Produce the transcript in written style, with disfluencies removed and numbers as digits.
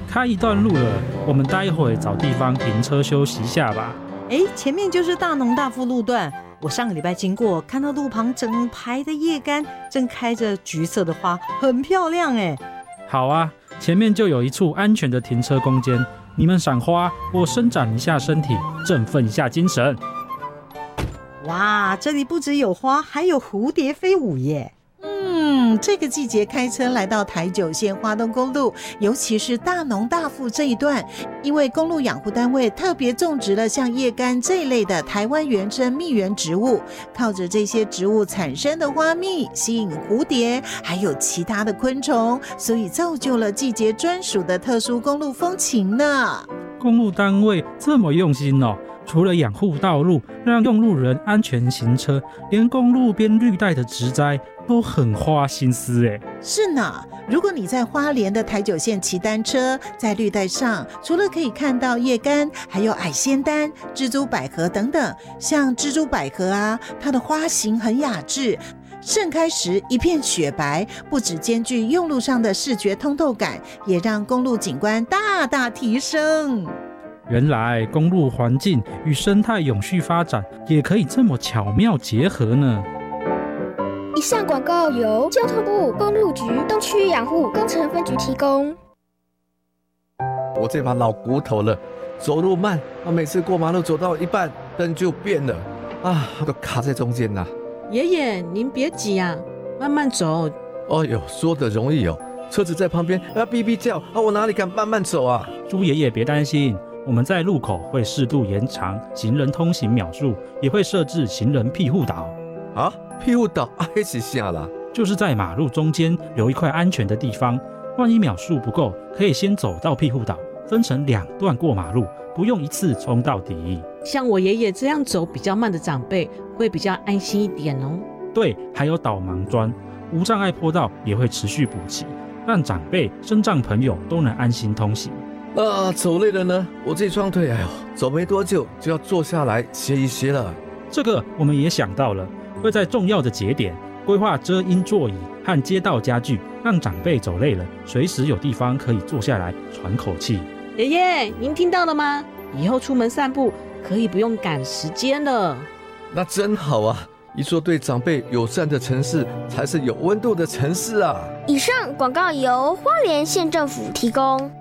开一段路了，我们待会找地方停车休息一下吧。 前面就是大农大富路段，我上个礼拜经过，看到路旁整排的叶柑正开着橘色的花，很漂亮哎。 好啊，前面就有一处安全的停车空间，你们赏花，我伸展一下身体，振奋一下精神。 哇，这里不只有花，还有蝴蝶飞舞耶。 这个季节开车来到台九线花东公路，尤其是大农大富这一段，因为公路养护单位特别种植了像叶柑这一类的台湾原生蜜源植物，靠着这些植物产生的花蜜吸引蝴蝶还有其他的昆虫，所以造就了季节专属的特殊公路风情呢。 公路单位这么用心哦，除了养护道路，让用路人安全行车，连公路边绿带的植栽都很花心思耶。 是呢，如果你在花莲的台九线骑单车，在绿带上除了可以看到叶柑，还有矮仙丹、蜘蛛百合等等。像蜘蛛百合啊，它的花型很雅致，盛开时一片雪白，不只兼具用路上的视觉通透感，也让公路景观大大提升。 原来公路环境与生态永续发展也可以这么巧妙结合呢。 以上广告由交通部公路局东区养护工程分局提供。 我这把老骨头了，走路慢，每次过马路走到一半灯就变了都卡在中间啦。 爷爷您别急啊，慢慢走。 哦哟，说得容易哦，车子在旁边哔哔叫我哪里敢慢慢走啊。 猪爷爷别担心，我们在路口会适度延长行人通行秒数，也会设置行人庇护岛。 庇护岛那是啥啦？ 就是在马路中间留一块安全的地方，万一秒数不够，可以先走到庇护岛，分成2段过马路，不用一次冲到底。 像我爷爷这样走比较慢的长辈，会比较安心一点哦。 对，还有导盲砖，无障碍坡道也会持续补齐，让长辈、身障朋友都能安心通行。 走累了呢，我这双腿走没多久就要坐下来歇一歇了。 这个我们也想到了，会在重要的节点规划遮阴座椅和街道家具，让长辈走累了随时有地方可以坐下来喘口气。 爷爷您听到了吗？以后出门散步可以不用赶时间了。 那真好啊，一座对长辈友善的城市才是有温度的城市啊。 以上广告由花莲县政府提供。